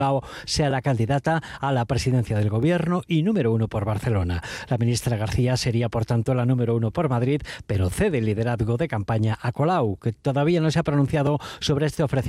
sea la candidata a la presidencia del Gobierno y número 1 por Barcelona. La ministra García sería, por tanto, la número 1 por Madrid, pero cede el liderazgo de campaña a Colau, que todavía no se ha pronunciado sobre este ofrecimiento